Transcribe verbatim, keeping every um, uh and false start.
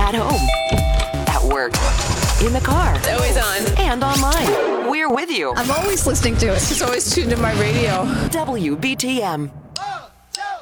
At home. At work. In the car. It's always on. And online. We're with you. I'm always listening to it. It's always tuned to my radio. W B T M.